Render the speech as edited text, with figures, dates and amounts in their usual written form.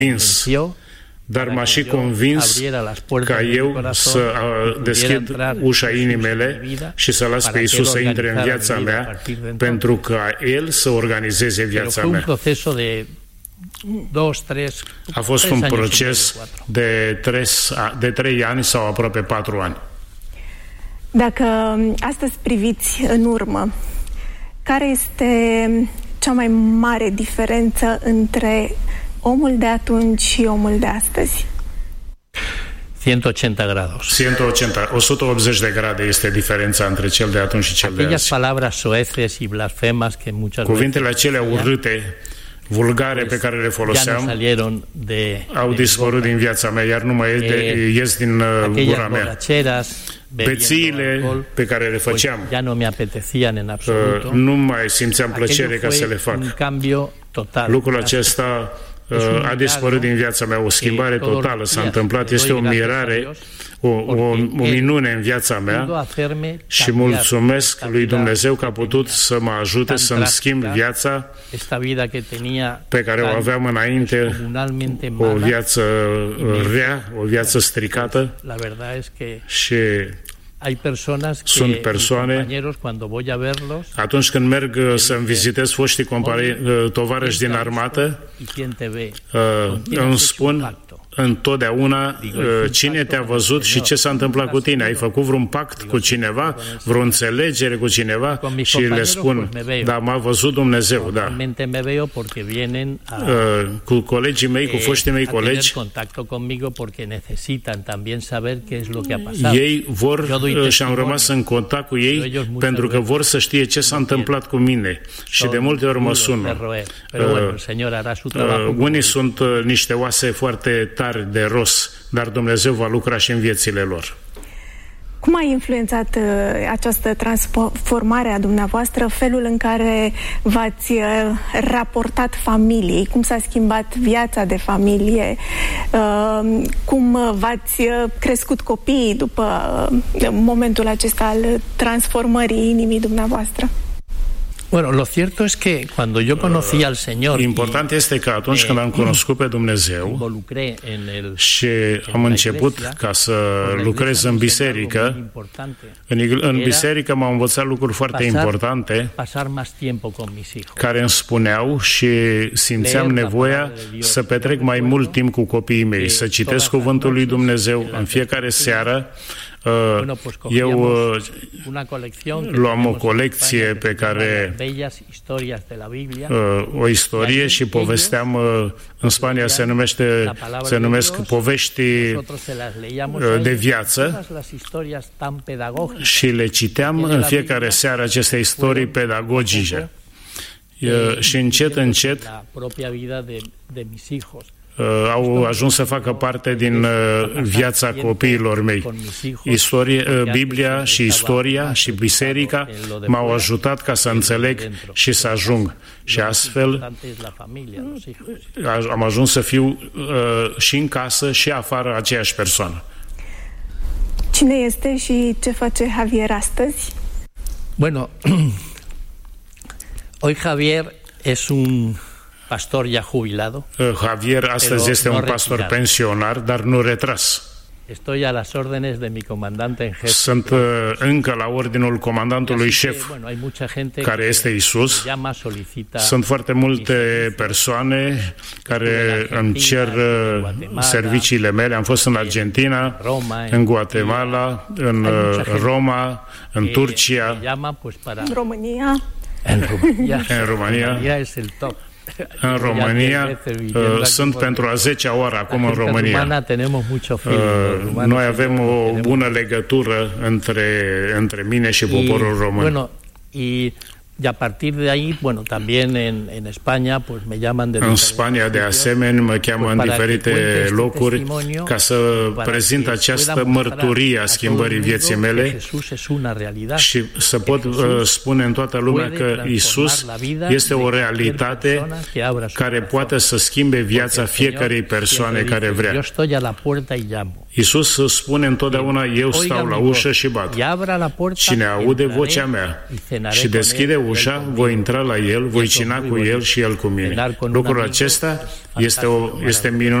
convins, dar m-a și convins ca eu să deschid ușa inimii mele și să las pe Iisus să intre în viața mea, pentru ca El să organizeze viața mea. A fost un proces de 3 ani sau aproape 4 ani. Dacă astăzi priviți în urmă, care este cea mai mare diferență între omul de atunci și omul de astăzi? 180 de grade este diferența între cel de atunci și cel de azi. Cuvintele acelea urâte, vulgare pe care le foloseam au dispărut din viața mea, iar nu mai ies din gura mea. Bețiile pe care le făceam nu mai simțeam plăcere ca să le fac. Lucrul acesta a dispărut din viața mea, o schimbare totală s-a întâmplat, este o mirare, o minune în viața mea și mulțumesc lui Dumnezeu că a putut să mă ajute să-mi schimb viața pe care o aveam înainte, o viață rea, o viață stricată, și sunt persoane, atunci când merg să-mi vizitez foștii tovarăși din armată, îmi spun întotdeauna cine te-a văzut și ce s-a întâmplat cu tine. Ai făcut vreun pact cu cineva, vreo înțelegere cu cineva? Și le spun, da, m-a văzut Dumnezeu, da. Cu colegii mei, cu foștii mei colegi, ei vor și am rămas în contact cu ei pentru că vor să știe ce s-a întâmplat cu mine și de multe ori mă sună. Unii sunt niște oase foarte tari de ros, dar Dumnezeu va lucra și în viețile lor. Cum a influențat această transformare a dumneavoastră felul în care v-ați raportat familiei? Cum s-a schimbat viața de familie? Cum v-ați crescut copiii după momentul acesta al transformării inimii dumneavoastră? Bueno, lo cierto es que cuando yo conocí al Señor, important este că atunci când am cunoscut pe Dumnezeu și am început ca să lucrez în biserică, în biserică m-au învățat lucruri foarte importante care îmi spuneau și simțeam nevoia să petrec mai mult timp cu copiii mei, să citesc Cuvântul lui Dumnezeu în fiecare seară. Eu luam o colecție pe care o istorie și povesteam, în Spania se numesc povești de viață și le citeam în fiecare seară aceste istorii pedagogice și încet au ajuns să facă parte din viața copiilor mei. Biblia și istoria și biserica m-au ajutat ca să înțeleg și să ajung. Și astfel am ajuns să fiu și în casă și afară aceeași persoană. Cine este și ce face Javier astăzi? Bueno, hoy Javier es un pastor ya jubilado. Javier astăzi este un pastor pensionar, dar nu retras. Estoy a las órdenes de mi comandante en jefe. Sunt încă la ordinul comandantului șef, care este Iisus. Sunt foarte multe persoane care îmi cer serviciile mele. Am fost în Argentina, în Guatemala, în Roma, în Turcia, în România. În România. În România sunt pentru a 10-a oară acum în România. Noi avem o bună legătură între mine și poporul român. Y a partir de ahí, bueno, también en España, pues me llaman de în Spania, de asemenea, mă cheamă în diferite locuri ca să prezint această mărturie a schimbării vieții mele și să pot spune în toată lumea că Iisus este o realitate care poate să schimbe viața fiecărei persoane care vrea. Iisus spune întotdeauna, eu stau la ușă și bat. Cine aude vocea mea și deschide ușa, voi intra la el, voi cina cu el și el cu mine. Lucrul acesta este minunat.